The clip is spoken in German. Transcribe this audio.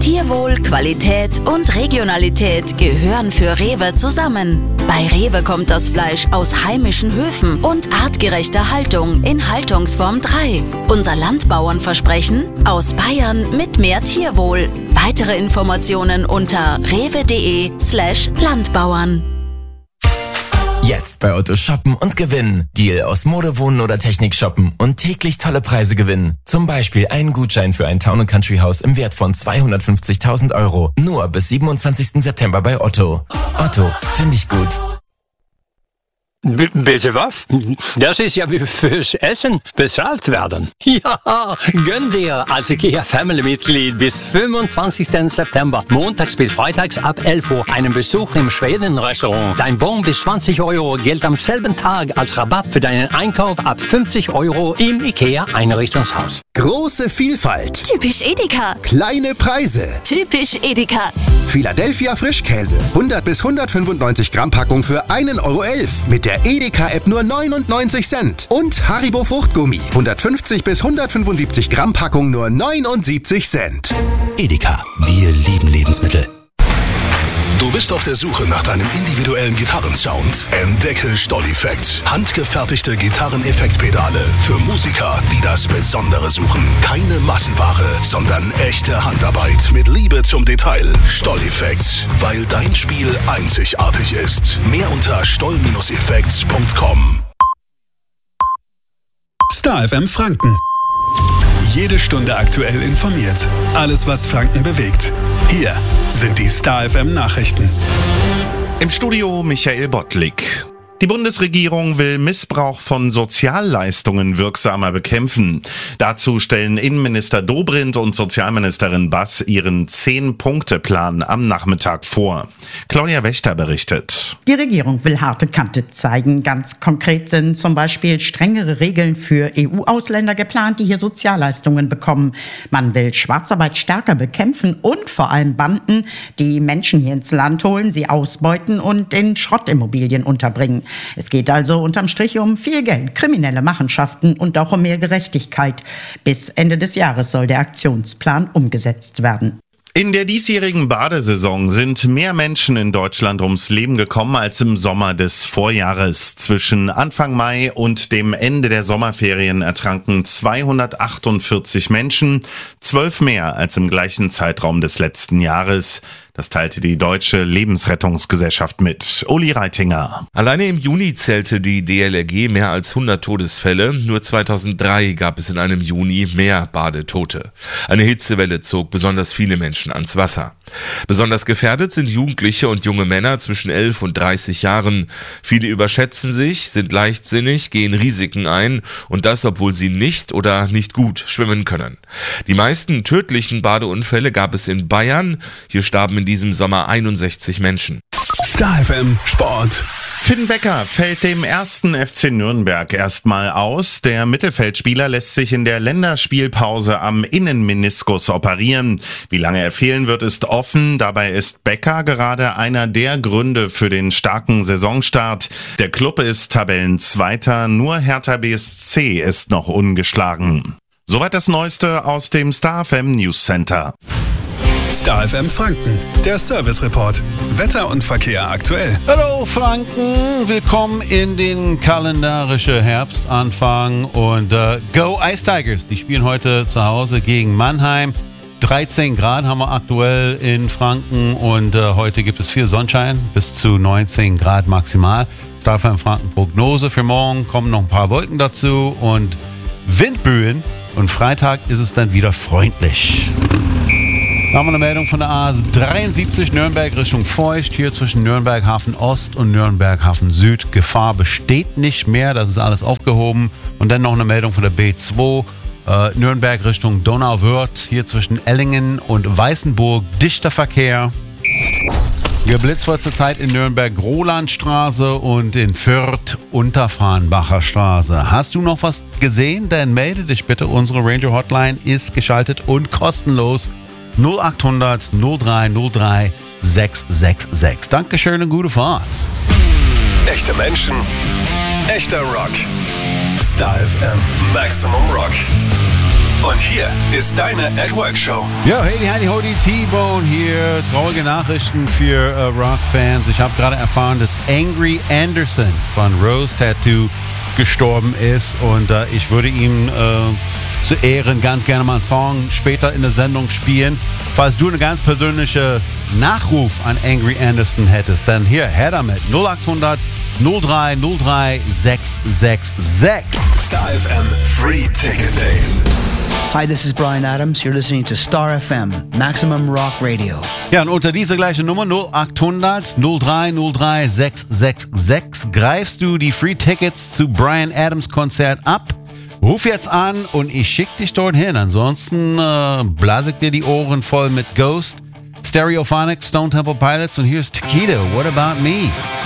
Tierwohl, Qualität und Regionalität gehören für Rewe zusammen. Bei Rewe kommt das Fleisch aus heimischen Höfen und artgerechter Haltung in Haltungsform 3. Unser Landbauernversprechen: aus Bayern mit mehr Tierwohl. Weitere Informationen unter rewe.de/Landbauern. Jetzt bei Otto shoppen und gewinnen. Deal aus Mode, Wohnen oder Technik shoppen und täglich tolle Preise gewinnen. Zum Beispiel einen Gutschein für ein Town & Country Haus im Wert von 250.000 Euro. Nur bis 27. September bei Otto. Otto, finde ich gut. Bitte was? Das ist ja wie fürs Essen bezahlt werden. Ja, gönn dir als IKEA Family-Mitglied bis 25. September, montags bis freitags ab 11 Uhr, einen Besuch im Schweden-Restaurant. Dein Bon bis 20 Euro gilt am selben Tag als Rabatt für deinen Einkauf ab 50 Euro im IKEA Einrichtungshaus. Große Vielfalt. Typisch Edeka. Kleine Preise. Typisch Edeka. Philadelphia Frischkäse. 100 bis 195 Gramm Packung für 1,11 Euro. Mit der Edeka-App nur 99 Cent. Und Haribo Fruchtgummi. 150 bis 175 Gramm Packung nur 79 Cent. Edeka. Wir lieben Lebensmittel. Du bist auf der Suche nach deinem individuellen Gitarrensound? Entdecke StollEffect. Handgefertigte Gitarreneffektpedale für Musiker, die das Besondere suchen. Keine Massenware, sondern echte Handarbeit mit Liebe zum Detail. StollEffect, weil dein Spiel einzigartig ist. Mehr unter stoll-effects.com. Star FM Franken. Jede Stunde aktuell informiert. Alles, was Franken bewegt. Hier sind die Star FM Nachrichten. Im Studio Michael Bottlik. Die Bundesregierung will Missbrauch von Sozialleistungen wirksamer bekämpfen. Dazu stellen Innenminister Dobrindt und Sozialministerin Bass ihren 10-Punkte-Plan am Nachmittag vor. Claudia Wächter berichtet. Die Regierung will harte Kante zeigen. Ganz konkret sind zum Beispiel strengere Regeln für EU-Ausländer geplant, die hier Sozialleistungen bekommen. Man will Schwarzarbeit stärker bekämpfen und vor allem Banden, die Menschen hier ins Land holen, sie ausbeuten und in Schrottimmobilien unterbringen. Es geht also unterm Strich um viel Geld, kriminelle Machenschaften und auch um mehr Gerechtigkeit. Bis Ende des Jahres soll der Aktionsplan umgesetzt werden. In der diesjährigen Badesaison sind mehr Menschen in Deutschland ums Leben gekommen als im Sommer des Vorjahres. Zwischen Anfang Mai und dem Ende der Sommerferien ertranken 248 Menschen, 12 mehr als im gleichen Zeitraum des letzten Jahres. Das teilte die Deutsche Lebensrettungsgesellschaft mit. Uli Reitinger. Alleine im Juni zählte die DLRG mehr als 100 Todesfälle. Nur 2003 gab es in einem Juni mehr Badetote. Eine Hitzewelle zog besonders viele Menschen ans Wasser. Besonders gefährdet sind Jugendliche und junge Männer zwischen 11 und 30 Jahren. Viele überschätzen sich, sind leichtsinnig, gehen Risiken ein und das, obwohl sie nicht oder nicht gut schwimmen können. Die meisten tödlichen Badeunfälle gab es in Bayern. Hier starben in diesem Sommer 61 Menschen. Star FM Sport. Finn Becker fällt dem 1. FC Nürnberg erstmal aus. Der Mittelfeldspieler lässt sich in der Länderspielpause am Innenmeniskus operieren. Wie lange er fehlen wird, ist offen. Dabei ist Becker gerade einer der Gründe für den starken Saisonstart. Der Klub ist Tabellenzweiter, nur Hertha BSC ist noch ungeschlagen. Soweit das Neueste aus dem Star FM News Center. Star FM Franken, der Service Report. Wetter und Verkehr aktuell. Hallo Franken, willkommen in den kalendarischen Herbstanfang und Go Ice Tigers. Die spielen heute zu Hause gegen Mannheim. 13 Grad haben wir aktuell in Franken und heute gibt es viel Sonnenschein, bis zu 19 Grad maximal. Star FM Franken Prognose für morgen, kommen noch ein paar Wolken dazu und Windböen und Freitag ist es dann wieder freundlich. Da haben wir eine Meldung von der A73 Nürnberg Richtung Feucht. Hier zwischen Nürnberg Hafen Ost und Nürnberg Hafen Süd. Gefahr besteht nicht mehr, das ist alles aufgehoben. Und dann noch eine Meldung von der B2 Nürnberg Richtung Donauwörth. Hier zwischen Ellingen und Weißenburg dichter Verkehr. Geblitzt wird zurzeit in Nürnberg Rolandstraße und in Fürth Unterfahrenbacher Straße. Hast du noch was gesehen? Dann melde dich bitte. Unsere Ranger Hotline ist geschaltet und kostenlos. 0800 0303 666. Dankeschön und gute Fahrt. Echte Menschen, echter Rock. Star FM Maximum Rock. Und hier ist deine At Work Show. Ja, hey, die Howdy, T-Bone hier. Traurige Nachrichten für Rock-Fans. Ich habe gerade erfahren, dass Angry Anderson von Rose Tattoo gestorben ist. Und ich würde ihm zu Ehren ganz gerne mal einen Song später in der Sendung spielen. Falls du eine ganz persönliche Nachruf an Angry Anderson hättest, dann hier, her damit. 0800 03 03 666. Star FM Free Ticket Day. Hi, this is Brian Adams. You're listening to Star FM, Maximum Rock Radio. Ja, und unter dieser gleichen Nummer 0800 03 03 666 greifst du die Free Tickets zu Brian Adams Konzert ab. Ruf jetzt an und ich schick dich dorthin. Ansonsten blase ich dir die Ohren voll mit Ghost, Stereophonics, Stone Temple Pilots und hier ist Taquito. What About Me?